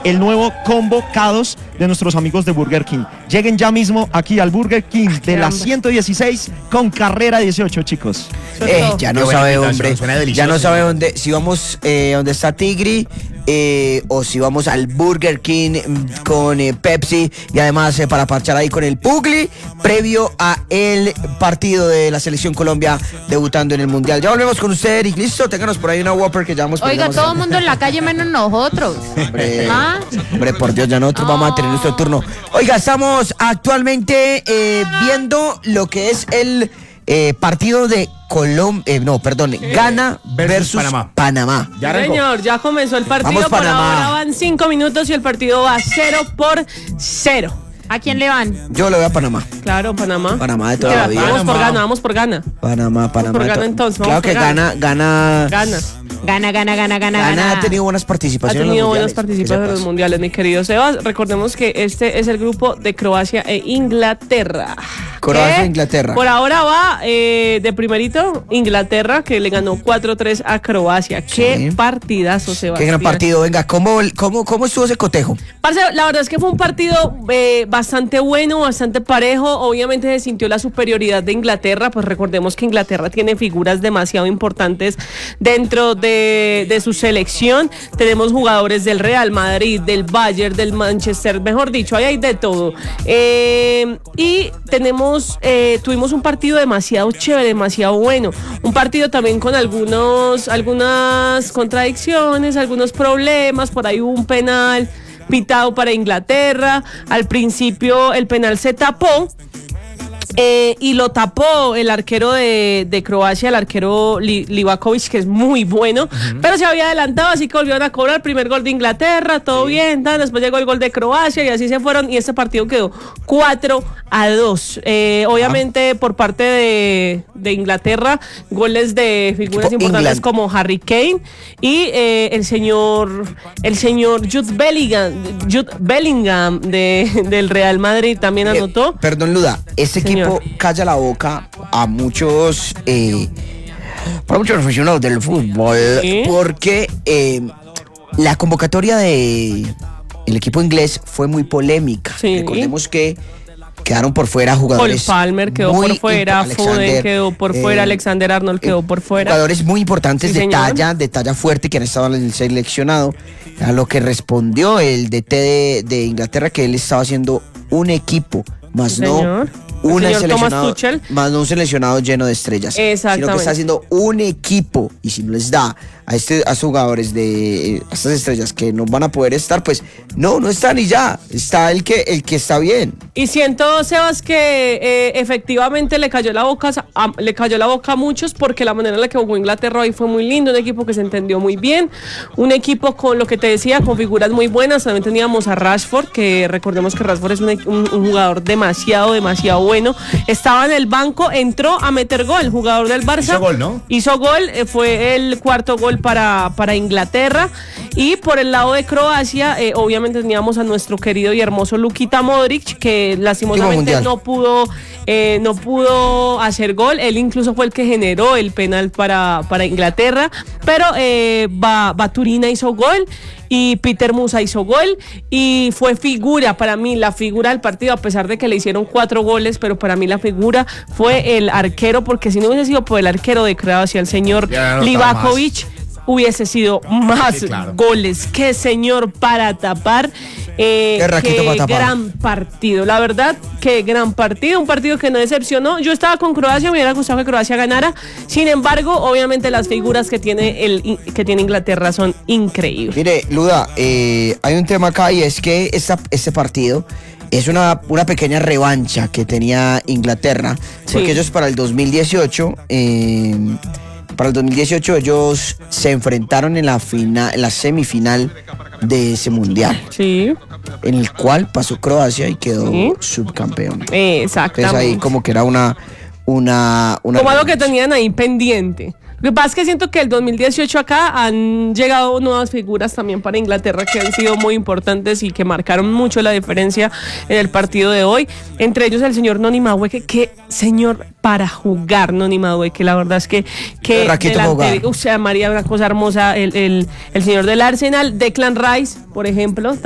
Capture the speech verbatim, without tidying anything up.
el nuevo convocados de nuestros amigos de Burger King. Lleguen ya mismo aquí al Burger King ah, de la ciento dieciséis con carrera dieciocho, chicos. Eh, ya no sabe, hombre, ya no sabe dónde, si vamos eh, donde está Tigri eh, o si vamos al Burger King con eh, Pepsi y además eh, para parchar ahí con el Pugli previo a el partido de la Selección Colombia debutando en el Mundial. Ya volvemos con usted, Eric. Listo, ténganos por ahí una Whopper que ya vamos. Oiga, todo el mundo en la calle menos nosotros. Hombre, ¿ah? hombre, por Dios, ya nosotros oh. vamos a tener nuestro turno. Oiga, estamos actualmente eh, viendo lo que es el eh, partido de Colombia, eh, no, perdón, eh, Ghana versus, versus Panamá. Panamá. Ya Señor, ya comenzó el partido. Vamos, por Panamá. ahora van cinco minutos y el partido va cero por cero. ¿A quién le van? Yo le voy a Panamá. Claro, Panamá. Panamá de toda la vida. Vamos por Ghana, vamos por Ghana. Panamá, Panamá. Vamos por Ghana entonces. Claro que Ghana, Ghana. Ghana. Gana, gana, gana, gana, Ghana ha tenido buenas participaciones. Ha tenido buenas participaciones en los mundiales, mi querido Sebas. Recordemos que este es el grupo de Croacia e Inglaterra. Croacia e Inglaterra. Por ahora va eh, de primerito Inglaterra, que le ganó cuatro tres a Croacia. Sí. Qué partidazo, Sebastián. Qué gran partido. Venga, ¿cómo, cómo, cómo estuvo ese cotejo? Parce, la verdad es que fue un partido eh, bastante bueno, bastante parejo. Obviamente se sintió la superioridad de Inglaterra. Pues recordemos que Inglaterra tiene figuras demasiado importantes dentro de De, de su selección. Tenemos jugadores del Real Madrid, del Bayern, del Manchester, mejor dicho, ahí hay de todo. Eh, y tenemos, eh, tuvimos un partido demasiado chévere, demasiado bueno. Un partido también con algunos, algunas contradicciones, algunos problemas. Por ahí hubo un penal pitado para Inglaterra. Al principio el penal se tapó. Eh, y lo tapó el arquero de, de Croacia, el arquero Livakovic, que es muy bueno, uh-huh. pero se había adelantado, así que volvieron a cobrar el primer gol de Inglaterra, todo sí. bien, tal, después llegó el gol de Croacia y así se fueron, y este partido quedó cuatro a dos. Eh, obviamente uh-huh. por parte de, de Inglaterra, goles de figuras tipo importantes England. Como Harry Kane y eh, el señor el señor Jude Bellingham, Jude Bellingham de, del Real Madrid también anotó. Eh, perdón, Luda, este equipo calla la boca a muchos eh, para muchos aficionados del fútbol, ¿sí? porque eh, la convocatoria de el equipo inglés fue muy polémica. Sí. Recordemos que quedaron por fuera jugadores. Cole Palmer quedó por fuera, Foden quedó por eh, fuera, Alexander Arnold quedó por fuera. Jugadores muy importantes sí, de señor. talla, de talla fuerte que han estado en el seleccionado. A lo que respondió el D T de, de Inglaterra, que él estaba haciendo un equipo, más sí, no señor. Un seleccionado, más no un seleccionado lleno de estrellas, sino que está haciendo un equipo, y si no les da a este a estos jugadores de a estas estrellas que no van a poder estar, pues no, no están y ya, está el que el que está bien. Y siento, Sebas, que eh, efectivamente le cayó la boca a, le cayó la boca a muchos, porque la manera en la que jugó Inglaterra hoy fue muy lindo, un equipo que se entendió muy bien, un equipo con lo que te decía, con figuras muy buenas. También teníamos a Rashford, que recordemos que Rashford es un, un, un jugador demasiado, demasiado bueno. Estaba en el banco, entró a meter gol, jugador del Barça. Hizo gol, ¿no? Hizo gol, eh, fue el cuarto gol para, para Inglaterra. Y por el lado de Croacia, eh, obviamente teníamos a nuestro querido y hermoso Luka Modric, que lastimosamente no pudo, eh, no pudo hacer gol. Él incluso fue el que generó el penal para, para Inglaterra. Pero eh, Baturina hizo gol y Peter Musa hizo gol y fue figura para mí, la figura del partido, a pesar de que le hicieron cuatro goles, pero para mí la figura fue el arquero, porque si no hubiese sido por el arquero de Croacia, el señor no Livakovic, hubiese sido más sí, claro. goles. Qué señor para tapar. Eh, qué qué para tapar. Gran partido, la verdad, qué gran partido, un partido que no decepcionó. Yo estaba con Croacia, me hubiera gustado que Croacia ganara. Sin embargo, obviamente las figuras que tiene el que tiene Inglaterra son increíbles. Mire, Luda, eh, hay un tema acá, y es que esta, este partido es una, una pequeña revancha que tenía Inglaterra, porque sí. ellos para el dos mil dieciocho eh, para el dos mil dieciocho ellos se enfrentaron en la final, en la semifinal de ese mundial. Sí. En el cual pasó Croacia y quedó ¿sí? subcampeón. Exactamente. Entonces ahí como que era una una, una como algo que tenían ahí pendiente. Lo que pasa es que siento que el dos mil dieciocho acá han llegado nuevas figuras también para Inglaterra que han sido muy importantes y que marcaron mucho la diferencia en el partido de hoy. Entre ellos el señor Noni Madueke, que señor para jugar Noni Madueke, la verdad es que, que delante, o sea, María, una cosa hermosa, el, el, el señor del Arsenal, Declan Rice, por ejemplo.